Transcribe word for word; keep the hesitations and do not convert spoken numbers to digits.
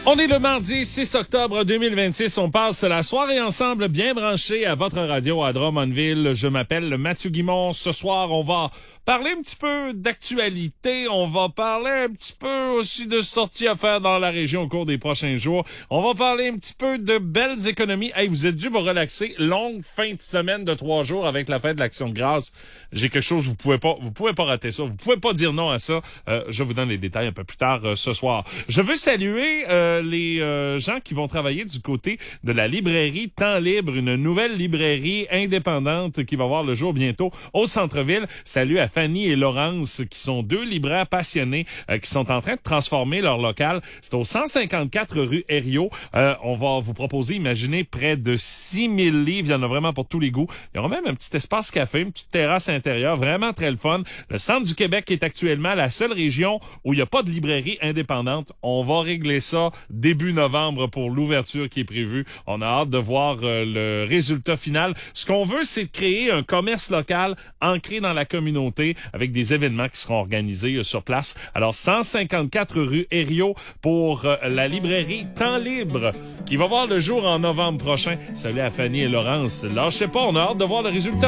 On est le mardi six octobre deux mille vingt-six. On passe la soirée ensemble, bien branchés à votre radio à Drummondville. Je m'appelle Mathieu Guimond. Ce soir, on va parler un petit peu d'actualité. On va parler un petit peu aussi de sorties à faire dans la région au cours des prochains jours. On va parler un petit peu de belles économies. Hey, vous êtes dû vous relaxer. Longue fin de semaine de trois jours avec la fête de l'Action de grâce. J'ai quelque chose, vous pouvez pas, vous pouvez pas rater ça. Vous pouvez pas dire non à ça. Euh, je vous donne les détails un peu plus tard euh, ce soir. Je veux saluer euh, les euh, gens qui vont travailler du côté de la librairie Temps Libre, une nouvelle librairie indépendante qui va voir le jour bientôt au centre-ville. Salut à Fanny et Laurence, qui sont deux libraires passionnés, euh, qui sont en train de transformer leur local. C'est au cent cinquante-quatre rue Herriot. Euh, on va vous proposer, imaginez, près de six mille livres. Il y en a vraiment pour tous les goûts. Il y aura même un petit espace café, une petite terrasse intérieure, vraiment très le fun. Le centre du Québec est actuellement la seule région où il n'y a pas de librairie indépendante. On va régler ça début novembre pour l'ouverture qui est prévue. On a hâte de voir euh, le résultat final. Ce qu'on veut, c'est de créer un commerce local ancré dans la communauté avec des événements qui seront organisés euh, sur place. Alors, cent cinquante-quatre rue Herriot pour euh, la librairie Temps Libre qui va voir le jour en novembre prochain. Salut à Fanny et Laurence. Lâchez pas, on a hâte de voir le résultat.